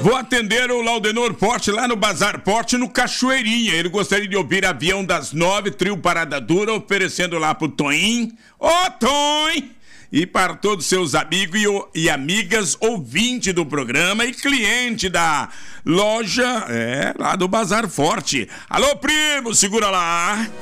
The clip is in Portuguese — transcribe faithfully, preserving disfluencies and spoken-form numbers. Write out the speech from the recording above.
Vou atender o Laudenor Porte lá no Bazar Porte, no Cachoeirinha. Ele gostaria de ouvir Avião das Nove, trio Parada Dura, oferecendo lá pro Toim. Ô, Toim! E para todos seus amigos e, e amigas, ouvinte do programa e cliente da loja, é, lá do Bazar Forte. Alô, primo, segura lá.